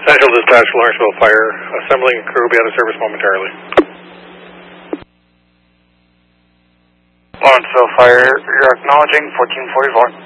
Central Dispatch, Lawrenceville Fire. Assembling crew, be out of service momentarily. Lawrenceville Fire, you're acknowledging 1444.